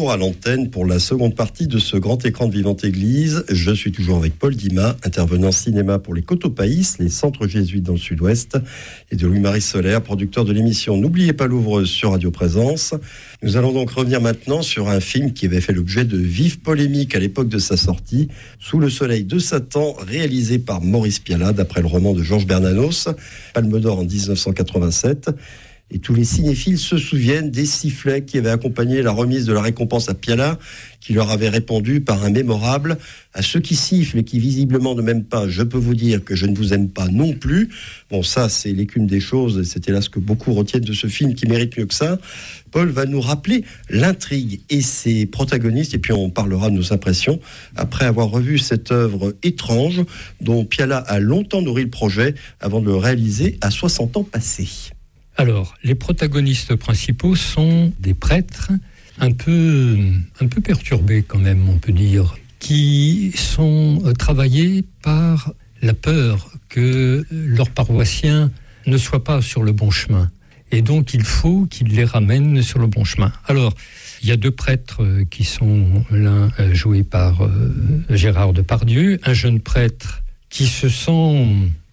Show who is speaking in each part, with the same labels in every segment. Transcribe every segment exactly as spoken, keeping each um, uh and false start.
Speaker 1: retour à l'antenne pour la seconde partie de ce grand écran de Vivante Église. Je suis toujours avec Paul Dimas, intervenant cinéma pour les Cotopaïs, les centres jésuites dans le sud-ouest, et de Louis-Marie Solaire, producteur de l'émission N'oubliez pas Louvre sur Radio Présence. Nous allons donc revenir maintenant sur un film qui avait fait l'objet de vives polémiques à l'époque de sa sortie, Sous le soleil de Satan, réalisé par Maurice Pialat, d'après le roman de Georges Bernanos, Palme d'Or en dix-neuf cent quatre-vingt-sept. Et tous les cinéphiles se souviennent des sifflets qui avaient accompagné la remise de la récompense à Pialat, qui leur avait répondu par un mémorable: à ceux qui sifflent et qui visiblement ne m'aiment pas, je peux vous dire que je ne vous aime pas non plus. Bon, ça, c'est l'écume des choses, et c'était là ce que beaucoup retiennent de ce film qui mérite mieux que ça. Paul va nous rappeler l'intrigue et ses protagonistes, et puis on parlera de nos impressions après avoir revu cette œuvre étrange dont Pialat a longtemps nourri le projet avant de le réaliser à soixante ans passés.
Speaker 2: Alors, les protagonistes principaux sont des prêtres un peu, un peu perturbés quand même, on peut dire, qui sont travaillés par la peur que leurs paroissiens ne soient pas sur le bon chemin. Et donc, il faut qu'ils les ramènent sur le bon chemin. Alors, il y a deux prêtres qui sont, l'un joué par euh, Gérard Depardieu, un jeune prêtre qui se sent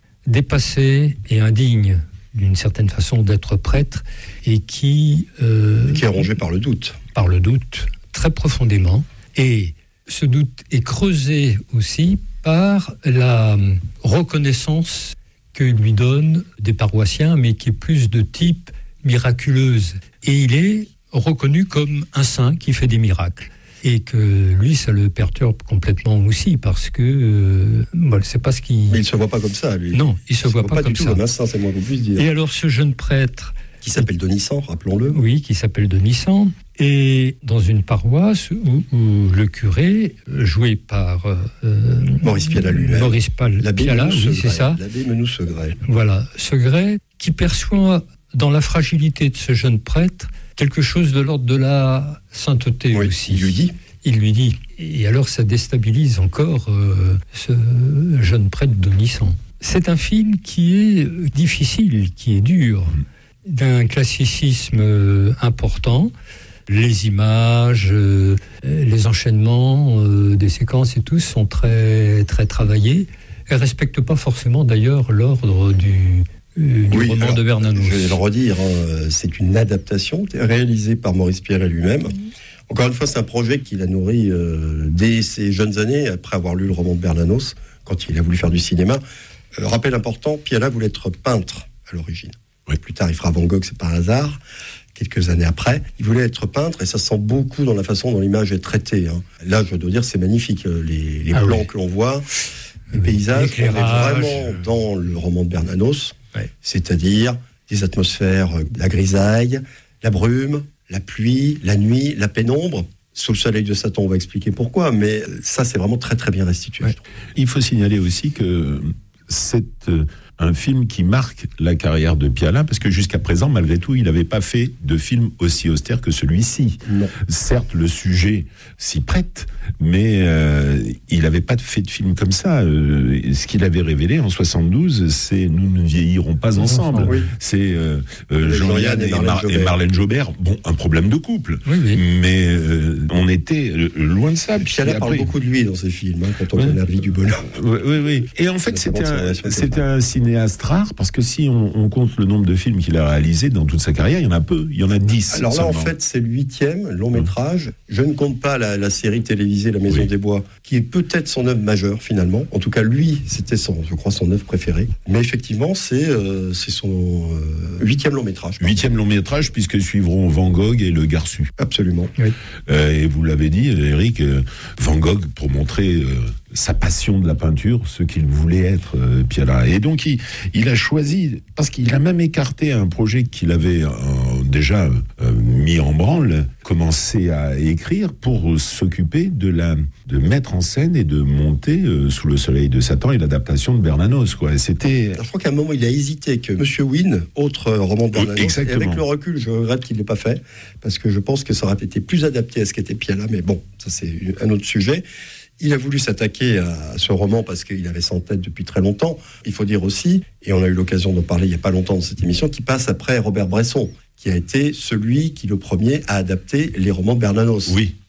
Speaker 2: dépassé et indigne d'une certaine façon d'être prêtre, et qui... Euh,
Speaker 1: qui est rongé par le doute.
Speaker 2: Par le doute, très profondément. Et ce doute est creusé aussi par la reconnaissance que lui donnent des paroissiens, mais qui est plus de type miraculeuse. Et il est reconnu comme un saint qui fait des miracles. Et que lui, ça le perturbe complètement aussi, parce que euh, bon, c'est pas ce qui.
Speaker 1: Mais il se voit pas comme ça, lui.
Speaker 2: Non, il se
Speaker 1: il
Speaker 2: voit
Speaker 1: se
Speaker 2: pas,
Speaker 1: voit pas
Speaker 2: comme
Speaker 1: du tout
Speaker 2: ça.
Speaker 1: Comme un saint, c'est moins qu'on puisse dire.
Speaker 2: Et alors, ce jeune prêtre
Speaker 1: qui s'appelle Donisan, rappelons-le.
Speaker 2: Oui, qui s'appelle Donisan, et dans une paroisse où, où le curé, joué par euh,
Speaker 1: Maurice Pialat lui-même,
Speaker 2: Maurice Pialat, oui, c'est ça.
Speaker 1: L'abbé Menou-Segret.
Speaker 2: Voilà, Segret, qui perçoit dans la fragilité de ce jeune prêtre quelque chose de l'ordre de la sainteté, oui, aussi.
Speaker 1: Il lui dit.
Speaker 2: Il lui dit. Et alors ça déstabilise encore euh, ce jeune prêtre Donisan. C'est un film qui est difficile, qui est dur, d'un classicisme euh, important. Les images, euh, les enchaînements euh, des séquences et tout sont très, très travaillés. Elles ne respectent pas forcément d'ailleurs l'ordre du... du
Speaker 1: oui,
Speaker 2: roman
Speaker 1: alors,
Speaker 2: de Bernanos.
Speaker 1: Je vais le redire, hein, c'est une adaptation réalisée par Maurice Pialat lui-même. Encore une fois, c'est un projet qu'il a nourri euh, dès ses jeunes années, après avoir lu le roman de Bernanos, quand il a voulu faire du cinéma. Euh, rappel important, Pialat voulait être peintre à l'origine. Oui. Plus tard, il fera Van Gogh, c'est par hasard. Quelques années après, il voulait être peintre, et ça se sent beaucoup dans la façon dont l'image est traitée. Hein. Là, je dois dire, c'est magnifique. Les, les ah plans oui. que l'on voit, les paysages, on est vraiment dans le roman de Bernanos. Ouais. C'est-à-dire des atmosphères, la grisaille, la brume, la pluie, la nuit, la pénombre. Sous le soleil de Satan, on va expliquer pourquoi, mais ça, c'est vraiment très très bien restitué. Ouais.
Speaker 3: Il faut signaler aussi que c'est euh, un film qui marque la carrière de Pialat, parce que jusqu'à présent, malgré tout, il n'avait pas fait de film aussi austère que celui-ci. Non. Certes, le sujet s'y prête, mais euh, il n'avait pas fait de film comme ça. Euh, ce qu'il avait révélé en soixante-douze, c'est « Nous ne vieillirons pas ensemble ». Oui. C'est euh, euh, Jean-Yann et, et, Mar- et Marlène Jobert. Bon, un problème de couple, oui, oui. mais euh, on était loin de ça.
Speaker 1: Pialat parle beaucoup de lui dans ses films, hein, quand on connaît La vie du bonheur.
Speaker 3: Oui, oui, oui. Et en fait, c'était un, c'était un cinéaste rare, parce que si on, on compte le nombre de films qu'il a réalisés dans toute sa carrière, il y en a peu, il y en a dix.
Speaker 1: Alors là,
Speaker 3: seulement.
Speaker 1: En fait, c'est le huitième long métrage. Mmh. Je ne compte pas la, la série télévisée La Maison oui. des Bois, qui est peut-être son œuvre majeure finalement. En tout cas, lui, c'était son, je crois, son œuvre préférée. Mais effectivement, c'est, euh, c'est son euh, huitième long métrage.
Speaker 3: Huitième long métrage, puisque suivront Van Gogh et Le Garçu.
Speaker 1: Absolument.
Speaker 3: Oui. Euh, et vous l'avez dit, Eric, euh, Van Gogh, pour montrer euh, sa passion de la peinture, ce qu'il voulait être, euh, Pialat. Et donc, il, il a choisi, parce qu'il a même écarté un projet qu'il avait euh, déjà euh, mis en branle, commencé à écrire pour s'occuper de la, de mettre en scène et de monter euh, Sous le soleil de Satan et l'adaptation de Bernanos, quoi. Et c'était...
Speaker 1: Alors, je crois qu'à un moment, il a hésité que Monsieur Wynne, autre roman de Bernanos,
Speaker 3: exactement.
Speaker 1: Et avec le recul, je regrette qu'il ne l'ait pas fait, parce que je pense que ça aurait été plus adapté à ce qu'était Pialat, mais bon, ça c'est un autre sujet. Il a voulu s'attaquer à ce roman parce qu'il avait ça en tête depuis très longtemps. Il faut dire aussi, et on a eu l'occasion d'en parler il n'y a pas longtemps dans cette émission, qu'il passe après Robert Bresson, qui a été celui qui, le premier, a adapté les romans de Bernanos.
Speaker 3: Oui.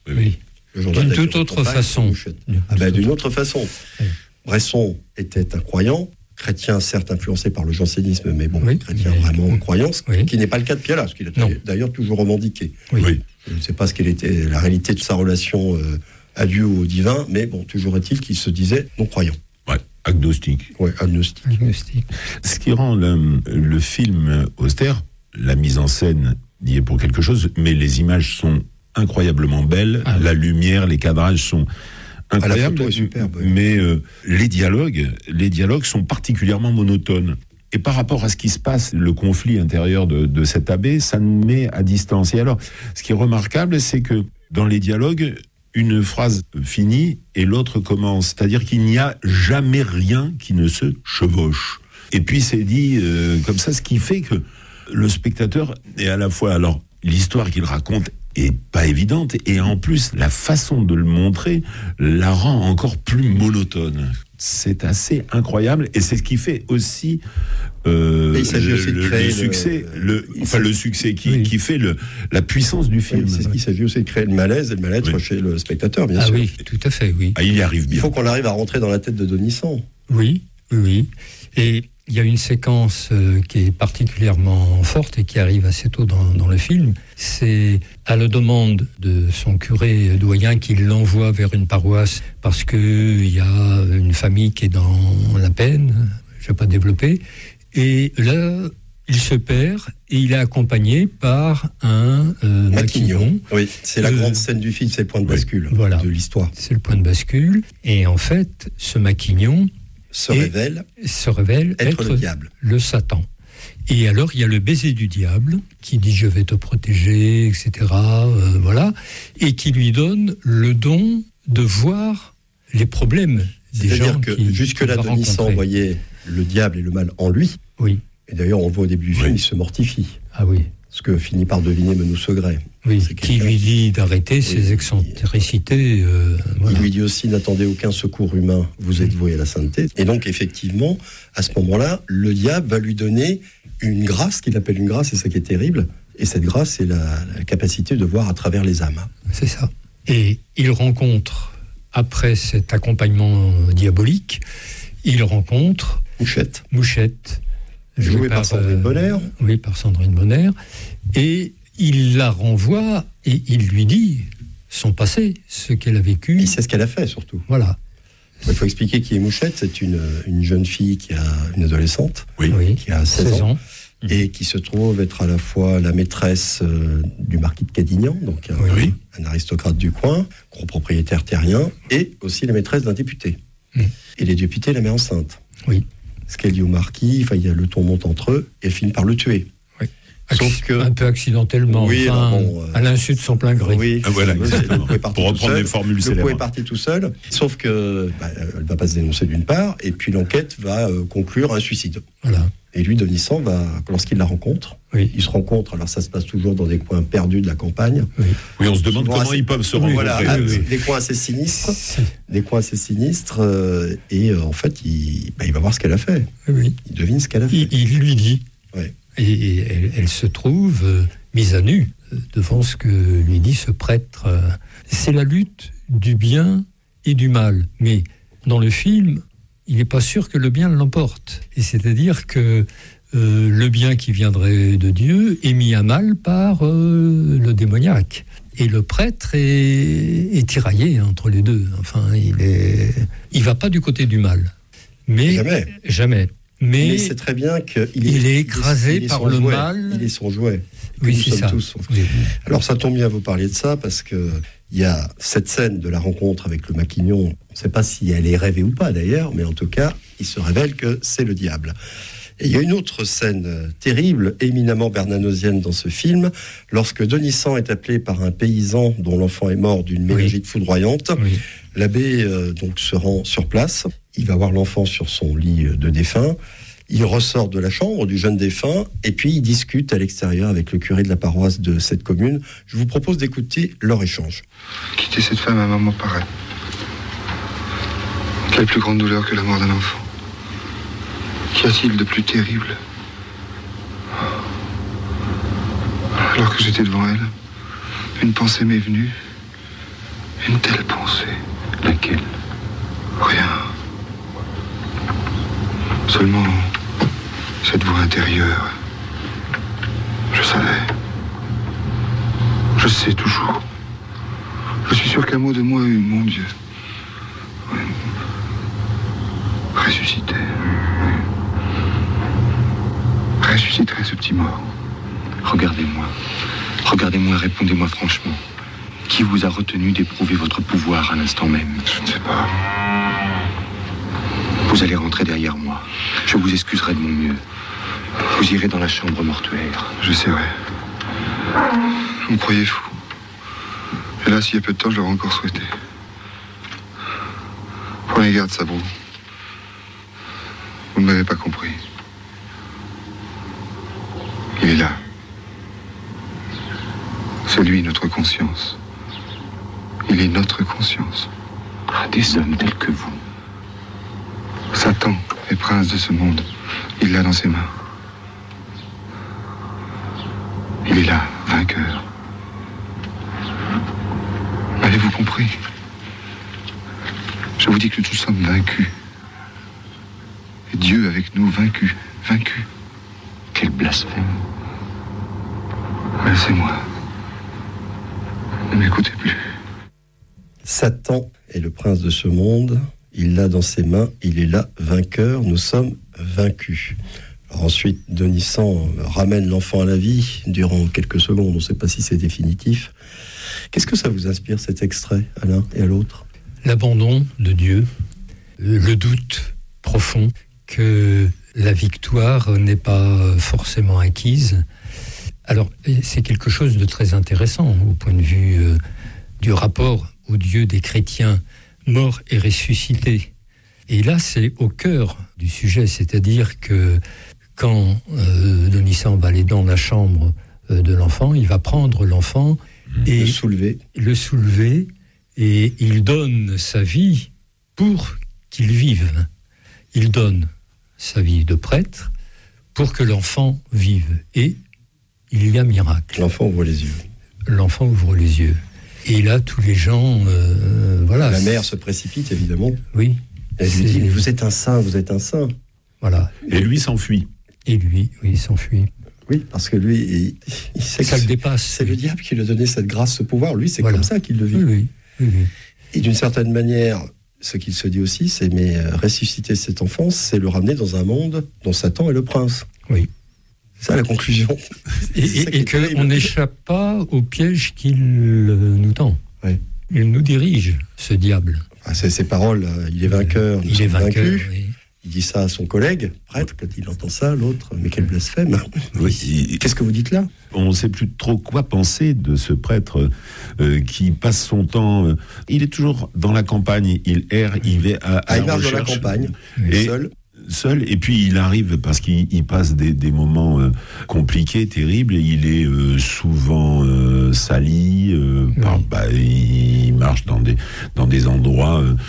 Speaker 3: oui. oui.
Speaker 1: Le journal
Speaker 2: d'une toute autre façon.
Speaker 1: Ah ben, d'une autre façon. Oui. Bresson était un croyant, chrétien certes influencé par le jansénisme, mais bon, oui, chrétien mais... vraiment en croyance, oui. qui n'est pas le cas de Pialat, ce qu'il a non. d'ailleurs toujours revendiqué.
Speaker 3: Oui. Oui.
Speaker 1: Je ne sais pas ce qu'elle était la réalité de sa relation euh, à Dieu ou au divin, mais bon, toujours est-il qu'il se disait non-croyant.
Speaker 3: Ouais, agnostique.
Speaker 1: Ouais, agnostique.
Speaker 2: agnostique.
Speaker 3: Ce qui rend le, le film austère, la mise en scène y est pour quelque chose, mais les images sont incroyablement belles, ah, la oui. lumière, les cadrages sont incroyables,
Speaker 1: ah, la photo est superbe, oui.
Speaker 3: mais euh, les dialogues, les dialogues sont particulièrement monotones. Et par rapport à ce qui se passe, le conflit intérieur de, de cet abbé, ça nous met à distance. Et alors, ce qui est remarquable, c'est que dans les dialogues, une phrase finit et l'autre commence. C'est-à-dire qu'il n'y a jamais rien qui ne se chevauche. Et puis c'est dit euh, comme ça, ce qui fait que le spectateur est à la fois... Alors, l'histoire qu'il raconte est pas évidente, et en plus, la façon de le montrer la rend encore plus monotone. C'est assez incroyable, et c'est ce qui fait aussi, euh,
Speaker 1: il s'agit
Speaker 3: le,
Speaker 1: aussi de
Speaker 3: le,
Speaker 1: créer
Speaker 3: le succès, le, le, enfin le succès qui,
Speaker 1: oui.
Speaker 3: qui fait le, la puissance du film.
Speaker 1: Oui, c'est, il s'agit aussi de créer le malaise et le mal-être oui. chez le spectateur, bien
Speaker 2: ah
Speaker 1: sûr.
Speaker 2: Ah oui, tout à fait, oui.
Speaker 3: Ah, il y arrive bien.
Speaker 1: Il faut qu'on arrive à rentrer dans la tête de Denisant.
Speaker 2: Oui, oui, oui. Et il y a une séquence euh, qui est particulièrement forte et qui arrive assez tôt dans, dans le film. C'est à la demande de son curé doyen qu'il l'envoie vers une paroisse parce qu'il y a une famille qui est dans la peine, je ne vais pas développer. Et là, il se perd et il est accompagné par un euh, maquignon.
Speaker 1: Oui, c'est la euh, grande scène du film, c'est le point de bascule oui,
Speaker 2: voilà,
Speaker 1: de l'histoire.
Speaker 2: C'est le point de bascule. Et en fait, ce maquignon...
Speaker 1: se révèle,
Speaker 2: se révèle
Speaker 1: être,
Speaker 2: être
Speaker 1: le diable.
Speaker 2: Le Satan. Et alors, il y a le baiser du diable qui dit « je vais te protéger », et cetera. Euh, voilà. Et qui lui donne le don de voir les problèmes des gens.
Speaker 1: C'est-à-dire que qui, jusque-là, Denisant voyait le diable et le mal en lui.
Speaker 2: Oui.
Speaker 1: Et d'ailleurs, on le voit au début du film,
Speaker 3: oui.
Speaker 1: il se mortifie.
Speaker 2: Ah oui.
Speaker 1: Ce que finit par deviner Menou Segret.
Speaker 2: Oui, qui lui dit d'arrêter oui, ses excentricités. Euh, voilà.
Speaker 1: Il lui dit aussi, n'attendez aucun secours humain, vous êtes voué à la sainteté. Et donc, effectivement, à ce moment-là, le diable va lui donner une grâce, qu'il appelle une grâce, c'est ça qui est terrible. Et cette grâce, c'est la, la capacité de voir à travers les âmes.
Speaker 2: C'est ça. Et il rencontre, après cet accompagnement diabolique, il rencontre...
Speaker 1: Mouchette.
Speaker 2: Mouchette.
Speaker 1: Jouée par, par Sandrine euh, Bonner.
Speaker 2: Oui, par Sandrine Bonner. Et il la renvoie et il lui dit son passé, ce qu'elle a vécu.
Speaker 1: Il sait ce qu'elle a fait, surtout.
Speaker 2: Voilà.
Speaker 1: Il faut expliquer qui est Mouchette. C'est une, une jeune fille qui a une adolescente,
Speaker 3: oui.
Speaker 1: qui a seize, seize ans, ans, et qui se trouve être à la fois la maîtresse euh, du marquis de Cadignan, donc un,
Speaker 3: oui.
Speaker 1: un aristocrate du coin, gros propriétaire terrien, et aussi la maîtresse d'un député. Mm. Et les députés la met enceinte.
Speaker 2: Oui.
Speaker 1: Ce qu'elle dit au marquis, enfin, il y a le ton monte entre eux, et elle finit par le tuer.
Speaker 2: Oui. Sauf que, un peu accidentellement, oui, enfin, bon, euh, à l'insu de son plein gré.
Speaker 1: Oui,
Speaker 3: ah, voilà, exactement. Pour reprendre les formules célèbres.
Speaker 1: Le coup est parti tout seul, sauf que bah, elle ne va pas se dénoncer d'une part, et puis l'enquête va euh, conclure un suicide.
Speaker 2: Voilà.
Speaker 1: Et lui, Denisant, va, lorsqu'il la rencontre,
Speaker 2: oui.
Speaker 1: ils se rencontrent, alors ça se passe toujours dans des coins perdus de la campagne.
Speaker 3: Oui, oui on se demande comment assez, ils peuvent se rencontrer.
Speaker 1: Voilà, oui, oui. Des coins assez sinistres, des coins assez sinistres, euh, et euh, en fait, il, bah, il va voir ce qu'elle a fait.
Speaker 2: Oui.
Speaker 1: Il devine ce qu'elle a fait.
Speaker 2: Il, il lui dit.
Speaker 1: Oui.
Speaker 2: Et, et elle, elle se trouve euh, mise à nu euh, devant ce que lui dit ce prêtre. Euh, c'est la lutte du bien et du mal. Mais dans le film, il n'est pas sûr que le bien l'emporte. Et c'est-à-dire que euh, le bien qui viendrait de Dieu est mis à mal par euh, le démoniaque. Et le prêtre est, est tiraillé entre les deux. Enfin, il est, il va pas du côté du mal. Mais
Speaker 1: jamais.
Speaker 2: Jamais. Mais,
Speaker 1: Mais c'est très bien qu'il est,
Speaker 2: il est écrasé il est, par le
Speaker 1: jouet.
Speaker 2: mal.
Speaker 1: Il est son jouet.
Speaker 2: Oui, c'est ça.
Speaker 1: Tous. Oui. Alors ça tombe bien vous parliez de ça parce que il y a cette scène de la rencontre avec le maquignon. On ne sait pas si elle est rêvée ou pas d'ailleurs, mais en tout cas, il se révèle que c'est le diable. Et il y a une autre scène terrible, éminemment bernanosienne dans ce film, lorsque Denisant est appelé par un paysan dont l'enfant est mort d'une méningite oui. foudroyante.
Speaker 2: Oui.
Speaker 1: L'abbé euh, donc se rend sur place. Il va voir l'enfant sur son lit de défunt. Il ressort de la chambre du jeune défunt et puis il discute à l'extérieur avec le curé de la paroisse de cette commune. Je vous propose d'écouter leur échange.
Speaker 4: Quitter cette femme à un moment pareil. Quelle plus grande douleur que la mort d'un enfant? Qu'y a-t-il de plus terrible? Alors que j'étais devant elle, une pensée m'est venue. Une telle pensée.
Speaker 3: Laquelle?
Speaker 4: Rien. Seulement cette voix intérieure. Je savais. Je sais toujours. Je suis sûr qu'un mot de moi, mon Dieu, oui, ressusciter. Oui. Ressusciterait ce petit mort.
Speaker 5: Regardez-moi. Regardez-moi et répondez-moi franchement. Qui vous a retenu d'éprouver votre pouvoir à l'instant même?
Speaker 4: Je ne sais pas.
Speaker 5: Vous allez rentrer derrière moi. Je vous excuserai de mon mieux. Vous irez dans la chambre mortuaire.
Speaker 4: J'essaierai. Vous me croyez fou. Hélas, il y a peu de temps, je l'aurais encore souhaité. Prenez garde, Sabro. Vous ne m'avez pas compris. Il est là. C'est lui, notre conscience. Il est notre conscience.
Speaker 5: Ah, des hommes tels que vous.
Speaker 4: Satan est prince de ce monde. Il l'a dans ses mains. Il est là, vainqueur. Avez-vous compris? Je vous dis que nous sommes vaincus. Et Dieu avec nous, vaincu, vaincu.
Speaker 5: Quel blasphème.
Speaker 4: Laissez-moi. Ne m'écoutez plus.
Speaker 1: Satan est le prince de ce monde. Il l'a dans ses mains. Il est là, vainqueur. Nous sommes vaincus. Alors ensuite, Denisant ramène l'enfant à la vie durant quelques secondes. On ne sait pas si c'est définitif. Qu'est-ce que ça vous inspire, cet extrait, à l'un et à l'autre?
Speaker 2: L'abandon de Dieu, le doute profond que la victoire n'est pas forcément acquise. Alors, c'est quelque chose de très intéressant au point de vue euh, du rapport au Dieu des chrétiens, mort et ressuscité. Et là, c'est au cœur du sujet, c'est-à-dire que quand euh, Denisant va aller dans la chambre euh, de l'enfant, il va prendre l'enfant et
Speaker 1: le soulever.
Speaker 2: le soulever, et il donne sa vie pour qu'il vive. Il donne sa vie de prêtre pour que l'enfant vive. Et il y a miracle.
Speaker 1: L'enfant ouvre les yeux.
Speaker 2: L'enfant ouvre les yeux. Et là, tous les gens... Euh, voilà.
Speaker 1: La mère se précipite, évidemment.
Speaker 2: Oui.
Speaker 1: Elle lui dit, mais vous êtes un saint, vous êtes un saint.
Speaker 2: Voilà.
Speaker 3: Et lui s'enfuit.
Speaker 2: Et lui, oui, il s'enfuit.
Speaker 1: Oui, parce que lui, il, il sait
Speaker 2: ça
Speaker 1: que
Speaker 2: le dépasse.
Speaker 1: C'est le diable qui lui a donné cette grâce, ce pouvoir. Lui, c'est
Speaker 2: voilà.
Speaker 1: comme ça qu'il le vit.
Speaker 2: Oui, oui, oui, oui.
Speaker 1: Et d'une certaine manière, ce qu'il se dit aussi, c'est mais ressusciter cet enfant, c'est le ramener dans un monde dont Satan est le prince.
Speaker 2: Oui.
Speaker 1: C'est ça la conclusion.
Speaker 2: Et, et, et qu'on n'échappe pas au piège qu'il nous tend.
Speaker 1: Oui.
Speaker 2: Il nous dirige, ce diable.
Speaker 1: Ah, c'est ses paroles, il est vainqueur, nous
Speaker 2: il est
Speaker 1: sommes
Speaker 2: vainqueur,
Speaker 1: vaincus.
Speaker 2: Oui.
Speaker 1: Il dit ça à son collègue, prêtre, quand il entend ça, l'autre, mais quel blasphème.
Speaker 3: Oui.
Speaker 1: Qu'est-ce que vous dites là?
Speaker 3: On ne sait plus trop quoi penser de ce prêtre euh, qui passe son temps. Euh, il est toujours dans la campagne, il erre, il va à, à
Speaker 1: ah, il
Speaker 3: la
Speaker 1: marche
Speaker 3: recherche.
Speaker 1: dans la campagne,
Speaker 3: et
Speaker 1: seul.
Speaker 3: Seul, et puis il arrive parce qu'il il passe des, des moments euh, compliqués, terribles, et il est euh, souvent euh, sali, euh,
Speaker 2: oui.
Speaker 3: par, bah, il marche dans des, dans des endroits euh,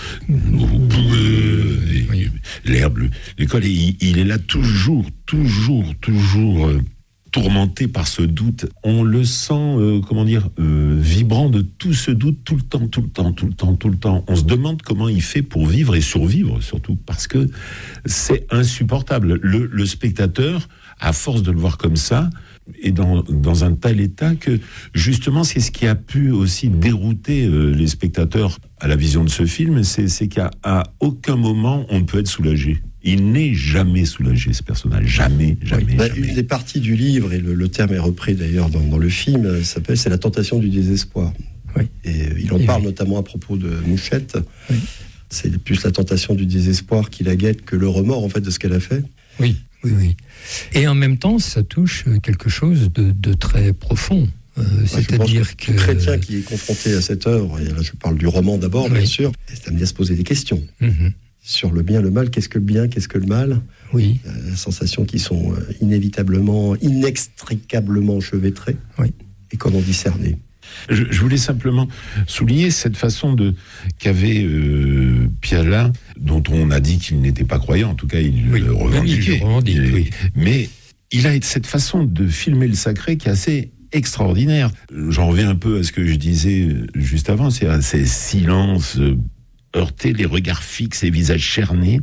Speaker 3: boueux,
Speaker 2: oui.
Speaker 3: l'herbe, l'école, et il, il est là toujours, toujours, toujours euh, tourmenté par ce doute. On le sent, euh, comment dire, euh, vibrant de tout ce doute tout le temps, tout le temps, tout le temps, tout le temps. On se demande comment il fait pour vivre et survivre, surtout, parce que c'est insupportable. Le, le spectateur, à force de le voir comme ça, est dans, dans un tel état que, justement, c'est ce qui a pu aussi dérouter euh, les spectateurs à la vision de ce film, c'est, c'est qu'à à aucun moment on ne peut être soulagé. Il n'est jamais soulagé, ce personnage. Jamais, jamais,
Speaker 1: oui. bah,
Speaker 3: jamais.
Speaker 1: Une des parties du livre, et le, le terme est repris d'ailleurs dans, dans le film, s'appelle « C'est la tentation du désespoir ».
Speaker 2: Oui.
Speaker 1: Et euh, il en
Speaker 2: et
Speaker 1: parle
Speaker 2: oui.
Speaker 1: notamment à propos de Mouchette.
Speaker 2: Oui.
Speaker 1: C'est plus la tentation du désespoir qui la guette que le remords, en fait, de ce qu'elle a fait.
Speaker 2: Oui, oui, oui. Et en même temps, ça touche quelque chose de, de très profond. Euh,
Speaker 1: ouais,
Speaker 2: c'est-à-dire que...
Speaker 1: Tout chrétien qui est confronté à cette œuvre, et là je parle du roman d'abord,
Speaker 2: oui.
Speaker 1: bien sûr, est amené à se poser des questions.
Speaker 2: Mm-hmm. Sur
Speaker 1: le bien, le mal, qu'est-ce que le bien, qu'est-ce que le mal?
Speaker 2: Oui.
Speaker 1: Euh, sensations qui sont euh, inévitablement, inextricablement chevêtrées.
Speaker 2: Oui.
Speaker 1: Et comment discerner?
Speaker 3: Je, je voulais simplement souligner cette façon de qu'avait euh, Piala, dont on a dit qu'il n'était pas croyant, en tout cas il
Speaker 2: oui.
Speaker 3: le revendiquait.
Speaker 2: Oui, il le revendique,
Speaker 3: il,
Speaker 2: oui.
Speaker 3: Mais il a cette façon de filmer le sacré qui est assez extraordinaire. J'en reviens un peu à ce que je disais juste avant, c'est à ces silences heurtés, les regards fixes, les visages cernés.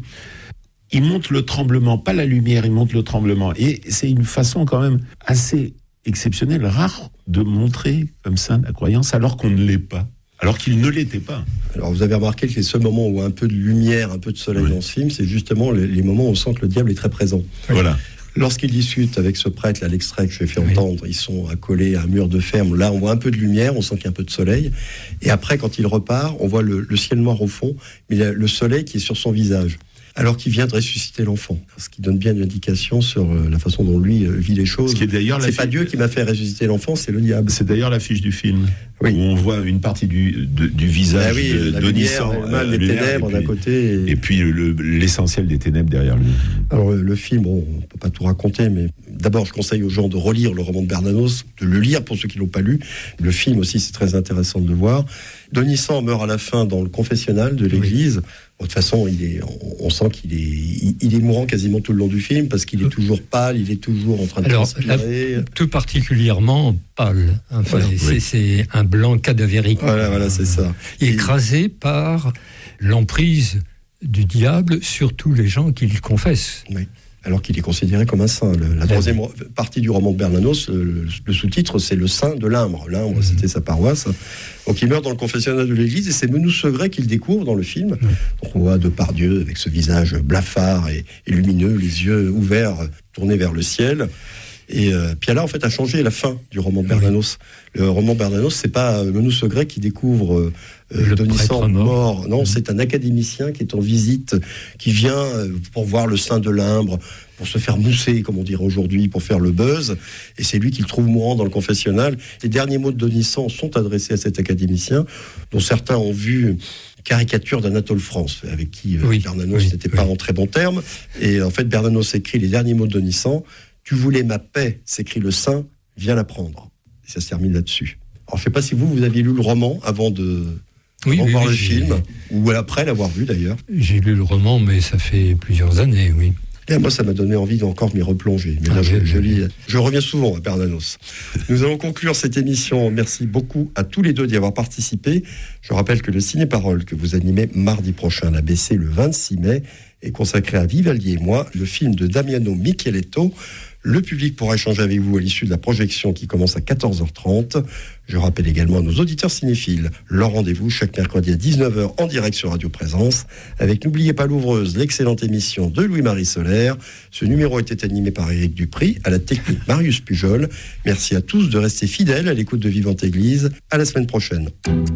Speaker 3: Il montre le tremblement, pas la lumière, il montre le tremblement. Et c'est une façon quand même assez exceptionnelle, rare, de montrer comme ça la croyance alors qu'on ne l'est pas. Alors qu'il ne l'était pas.
Speaker 1: Alors vous avez remarqué que les seuls moments où un peu de lumière, un peu de soleil oui. dans ce film, c'est justement les, les moments où on sent que le diable est très présent.
Speaker 3: Voilà.
Speaker 1: Lorsqu'il discute avec ce prêtre, là, l'extrait que je vais faire oui. entendre, ils sont accolés à un mur de ferme. Là, on voit un peu de lumière, on sent qu'il y a un peu de soleil. Et après, quand il repart, on voit le, le ciel noir au fond, mais il y a le soleil qui est sur son visage. Alors qu'il vient de ressusciter l'enfant. Ce qui donne bien une indication sur euh, la façon dont lui euh, vit les choses.
Speaker 3: Ce qui est d'ailleurs
Speaker 1: c'est pas
Speaker 3: fi...
Speaker 1: Dieu qui m'a fait ressusciter l'enfant, c'est le diable.
Speaker 3: C'est d'ailleurs l'affiche du film,
Speaker 1: oui.
Speaker 3: où on voit une partie du, de, du visage
Speaker 1: ah oui,
Speaker 3: de Donnissan,
Speaker 1: le mal, les ténèbres d'un côté. Et,
Speaker 3: et puis le, l'essentiel des ténèbres derrière lui.
Speaker 1: Alors le film, bon, on ne peut pas tout raconter, mais d'abord je conseille aux gens de relire le roman de Bernanos, de le lire pour ceux qui ne l'ont pas lu. Le film aussi, c'est très intéressant de le voir. Donnissan meurt à la fin dans le confessionnal de l'église. Oui. De toute façon, il est, on, on sent qu'il est, il, il est mourant quasiment tout le long du film parce qu'il est toujours pâle, il est toujours en train de
Speaker 2: Alors,
Speaker 1: transpirer.
Speaker 2: La, tout particulièrement pâle. Enfin, voilà, c'est, oui. c'est un blanc cadavérique.
Speaker 1: Voilà, voilà, c'est ça.
Speaker 2: Écrasé et... par l'emprise du diable sur tous les gens qui le confessent.
Speaker 1: Oui. Alors qu'il est considéré comme un saint. Le, la troisième partie du roman de Bernanos, le, le sous-titre, c'est le saint de l'Imbre. L'Imbre, mmh. c'était sa paroisse. Donc il meurt dans le confessionnal de l'église et c'est Menous Segret qu'il découvre dans le film. Mmh. Donc on voit Depardieu avec ce visage blafard et, et lumineux, les yeux ouverts, tournés vers le ciel. Et euh, Piala, en fait, a changé la fin du roman de Bernanos. Oui. Le roman Bernanos, c'est pas Menous Segret qui découvre euh, le Donnissan mort. mort. Non, mmh. c'est un académicien qui est en visite, qui vient euh, pour voir le saint de l'Imbre, pour se faire mousser, comme on dirait aujourd'hui, pour faire le buzz. Et c'est lui qui le trouve mourant dans le confessionnal. Les derniers mots de Donnissan sont adressés à cet académicien, dont certains ont vu caricature d'Anatole France, avec qui euh, oui. Bernanos oui. n'était oui. pas en très bon terme. Et en fait, Bernanos écrit les derniers mots de Donnissan. Tu voulais ma paix, s'écrit le saint, viens la prendre. Et ça se termine là-dessus. Alors, je ne sais pas si vous, vous aviez lu le roman avant de,
Speaker 2: oui,
Speaker 1: avant
Speaker 2: oui,
Speaker 1: voir
Speaker 2: oui,
Speaker 1: le
Speaker 2: j'ai...
Speaker 1: film, ou après l'avoir vu d'ailleurs.
Speaker 2: J'ai lu le roman, mais ça fait plusieurs années, oui.
Speaker 1: Et moi, ça m'a donné envie d'encore m'y replonger. Mais là, ah, je, je, lis, je reviens souvent à Bernanos. Nous allons conclure cette émission. Merci beaucoup à tous les deux d'y avoir participé. Je rappelle que le Ciné-Parole que vous animez mardi prochain à l'A B C le vingt-six mai est consacré à Vivaldi et moi, le film de Damiano Micheletto. Le public pourra échanger avec vous à l'issue de la projection qui commence à quatorze heures trente. Je rappelle également à nos auditeurs cinéphiles leur rendez-vous chaque mercredi à dix-neuf heures en direct sur Radio Présence avec N'oubliez pas l'ouvreuse, l'excellente émission de Louis-Marie Solaire. Ce numéro était animé par Éric Dupry, à la technique Marius Pujol. Merci à tous de rester fidèles à l'écoute de Vivante Église. À la semaine prochaine.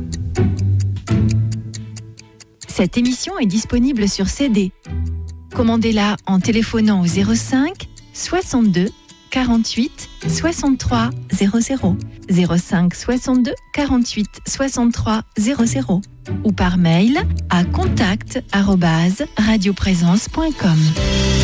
Speaker 6: Cette émission est disponible sur C D. Commandez-la en téléphonant au zéro cinq soixante-deux quarante-huit soixante-trois zéro zéro zéro cinq soixante-deux quarante-huit soixante-trois zéro zéro ou par mail à contact arobase radioprésence point com.